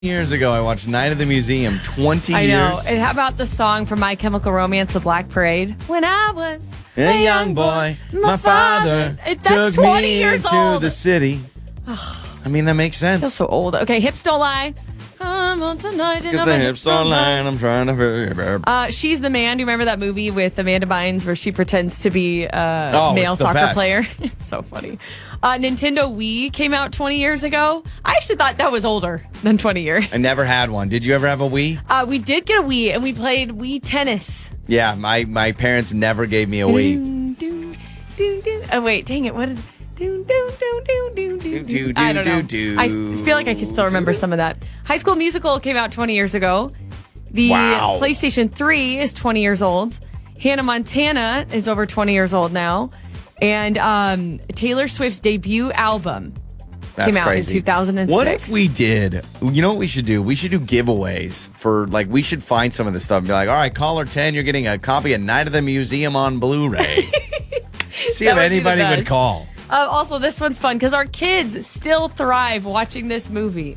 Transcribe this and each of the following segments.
Years ago, I watched Night of the Museum. 20 I know. years. And how about the song from My Chemical Romance, The Black Parade? When I was A young boy, my father That's took 20 me years into old. the city. I mean, that makes I feel sense. so old. Okay, Hips Don't Lie. I'm on tonight. Because the hips don't lie, I'm trying to figure She's the Man. Do you remember that movie with Amanda Bynes where she pretends to be a male it's the soccer best. player? It's so funny. Nintendo Wii came out 20 years ago. I actually thought that was older than 20 years. I never had one. Did you ever have a Wii? We did get a Wii, and we played Wii tennis. Yeah, my parents never gave me a Wii. Doo, doo, doo, doo. Oh, wait, dang it. What is... Doo, doo, doo, doo, doo, doo, doo. I don't know. do. I feel like I can still remember some of that. High School Musical came out 20 years ago. The Wow. PlayStation 3 is 20 years old. Hannah Montana is over 20 years old now. And Taylor Swift's debut album That's came out crazy. in 2006. What if we did? You know what we should do? We should do giveaways for, like, we should find some of this stuff and be like, all right, caller 10, you're getting a copy of Night of the Museum on Blu-ray. See That if would be the anybody would best. call. Also, this one's fun because our kids still thrive watching this movie.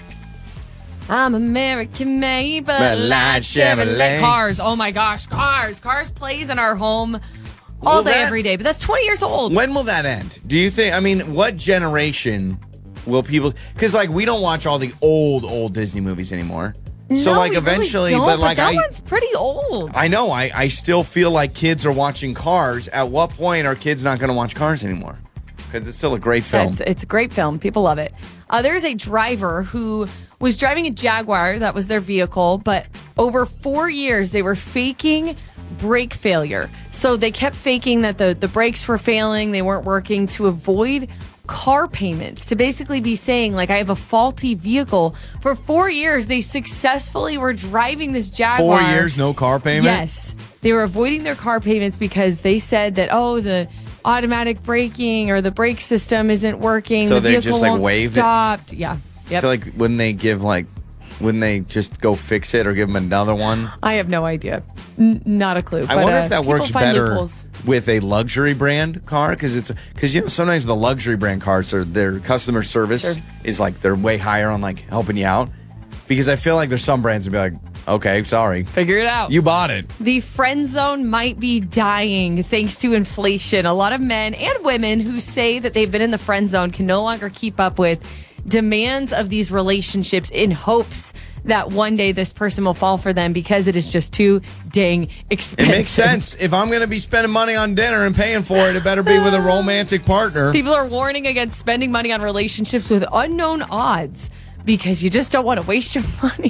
I'm American made, but like Chevrolet. Cars. Oh my gosh, Cars. Cars plays in our home all Will day, that- every day. But that's 20 years old. When will that end? Do you think, I mean, what generation will people, because, like, we don't watch all the old Disney movies anymore. So, No, like, we really eventually, don't, but, like, that one's pretty old. I know, I still feel like kids are watching Cars. At what point are kids not going to watch Cars anymore? Because it's still a great film. It's a great film. People love it. There's a driver who was driving a Jaguar. That was their vehicle. But over 4 years, they were faking brake failure. So they kept faking that the brakes were failing. They weren't working to avoid car payments, to basically be saying, like, I have a faulty vehicle. For 4 years, they successfully were driving this Jaguar. 4 years, no car payment? Yes. They were avoiding their car payments because they said that, the automatic braking or the brake system isn't working. So the they vehicle just, like, won't waived it? stop. Yeah. I Yep. feel like wouldn't they just go fix it or give them another one? I have no idea. Not a clue. I but, wonder if that people works find better loopholes. with a luxury brand car, because you know, sometimes the luxury brand cars are, their customer service Sure. is like they're way higher on, like, helping you out. Because I feel like there's some brands that be like, okay, sorry, Figure it out. you bought it. The friend zone might be dying thanks to inflation. A lot of men and women who say that they've been in the friend zone can no longer keep up with demands of these relationships in hopes that one day this person will fall for them because it is just too dang It expensive. makes sense. If I'm going to be spending money on dinner and paying for it, it better be with a romantic partner. People are warning against spending money on relationships with unknown odds because you just don't want to waste your money.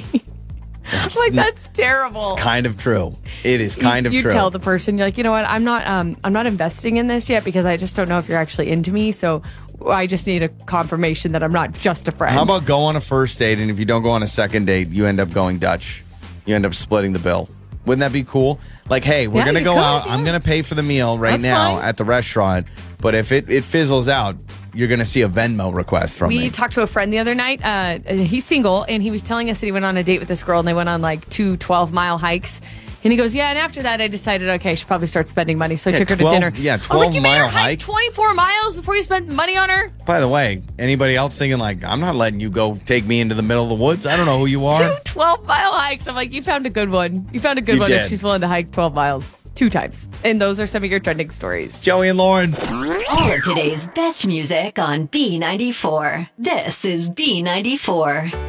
That's terrible. It's kind of true. It is kind of you true. tell the person, you're like, you know what, I'm not investing in this yet because I just don't know if you're actually into me. So I just need a confirmation that I'm not just a friend. How about go on a first date, and if you don't go on a second date, you end up going Dutch. You end up splitting the bill. Wouldn't that be cool? Like, hey, we're Yeah, going to you go could, out. yeah. I'm going to pay for the meal right That's now fine. at the restaurant. But if it fizzles out, you're going to see a Venmo request from We me. talked to a friend the other night. He's single, and he was telling us that he went on a date with this girl, and they went on like 2 12-mile hikes. And he goes, yeah, and after that, I decided, okay, I should probably start spending money. So I Yeah, took her 12 to dinner. yeah, I was like, you made her 12-mile hike hike? 24 miles before you spent money on her? By the way, anybody else thinking like, I'm not letting you go take me into the middle of the woods? I don't know who you are. 2 12-mile hikes. I'm like, you found a good one. You found a good You one if did. she's willing to hike 12 miles 2 times. And those are some of your trending stories. Joey and Lauren. All of today's best music on B94. This is B94.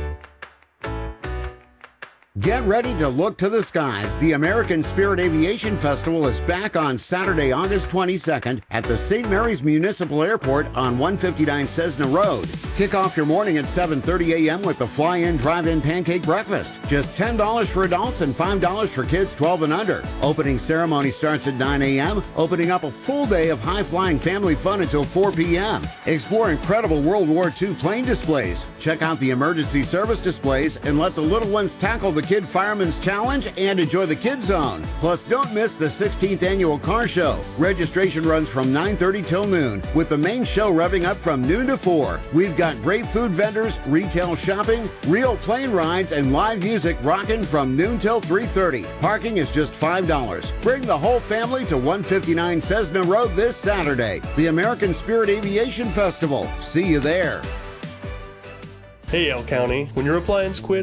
Get ready to look to the skies. The American Spirit Aviation Festival is back on Saturday, August 22nd at the St. Mary's Municipal Airport on 159 Cessna Road. Kick off your morning at 7:30 a.m. with the fly-in, drive-in pancake breakfast. Just $10 for adults and $5 for kids 12 and under. Opening ceremony starts at 9 a.m., opening up a full day of high-flying family fun until 4 p.m. Explore incredible World War II plane displays. Check out the emergency service displays and let the little ones tackle the Kid Fireman's Challenge and enjoy the Kid Zone. Plus, don't miss the 16th annual car show. Registration runs from 9:30 till noon, with the main show revving up from noon to 4. We've got great food vendors, retail shopping, real plane rides, and live music rocking from noon till 3:30. Parking is just $5. Bring the whole family to 159 Cessna Road this Saturday. The American Spirit Aviation Festival. See you there. Hey, Yale County, when your appliance quits,